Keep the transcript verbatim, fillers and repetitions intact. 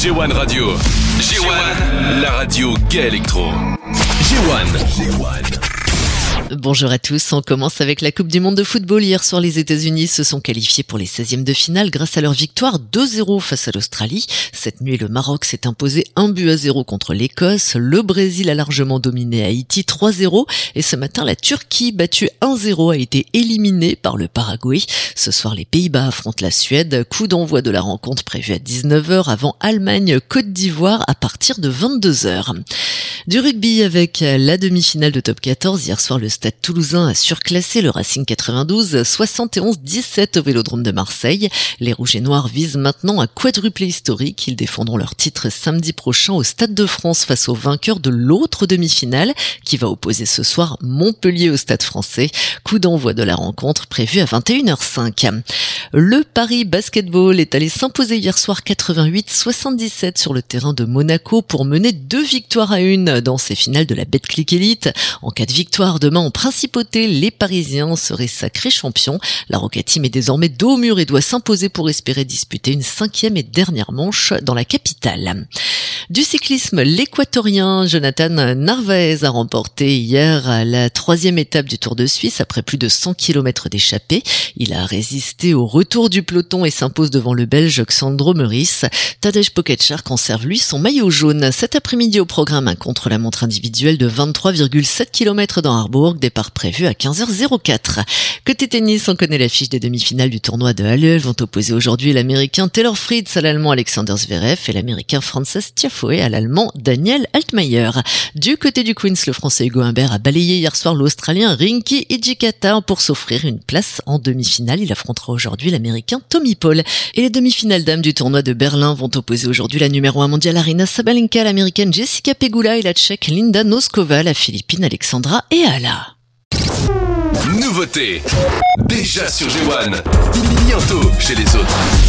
G one Radio. G one, la radio gay électro. G one. Bonjour à tous, on commence avec la Coupe du Monde de football. Hier soir, les États-Unis se sont qualifiés pour les seizièmes de finale grâce à leur victoire deux zéro face à l'Australie. Cette nuit, le Maroc s'est imposé un but à zéro contre l'Écosse. Le Brésil a largement dominé Haïti trois zéro. Et ce matin, la Turquie, battue un zéro, a été éliminée par le Paraguay. Ce soir, les Pays-Bas affrontent la Suède. Coup d'envoi de la rencontre prévue à dix-neuf heures avant Allemagne-Côte d'Ivoire à partir de vingt-deux heures. Du rugby avec la demi-finale de top quatorze. Hier soir, le Stade Toulousain a surclassé le Racing quatre-vingt-douze, soixante et onze à dix-sept au Vélodrome de Marseille. Les Rouges et Noirs visent maintenant un quadruplé historique. Ils défendront leur titre samedi prochain au Stade de France face au vainqueur de l'autre demi-finale qui va opposer ce soir Montpellier au Stade Français. Coup d'envoi de la rencontre prévu à vingt et une heures cinq. Le Paris Basketball est allé s'imposer hier soir quatre-vingt-huit à soixante-dix-sept sur le terrain de Monaco pour mener deux victoires à une dans ces finales de la Betclic Elite. En cas de victoire demain en principauté, les Parisiens seraient sacrés champions. La Rocket Team est désormais dos au mur et doit s'imposer pour espérer disputer une cinquième et dernière manche dans la capitale. Du cyclisme, l'équatorien Jonathan Narvaez a remporté hier la troisième étape du Tour de Suisse après plus de cent kilomètres d'échappée. Il a résisté au retour du peloton et s'impose devant le Belge Xandro Meurice. Tadej Pogačar conserve lui son maillot jaune. Cet après-midi au programme, un contre-la-montre individuel de vingt-trois virgule sept kilomètres dans Harbourg, départ prévu à quinze heures quatre. Côté tennis, on connaît l'affiche des demi-finales du tournoi de Halle. Vont opposer aujourd'hui l'américain Taylor Fritz à l'allemand Alexander Zverev et l'américain Frances Tiafoe à l'allemand Daniel Altmaier. Du côté du Queens, le français Hugo Humbert a balayé hier soir l'australien Rinky Hijikata pour s'offrir une place en demi-finale. Il affrontera aujourd'hui l'américain Tommy Paul. Et les demi-finales dames du tournoi de Berlin vont opposer aujourd'hui la numéro un mondiale Aryna Sabalenka, l'américaine Jessica Pegula et la tchèque Linda Noskova, la philippine Alexandra Eala. Nouveauté, déjà sur G one, bientôt chez les autres.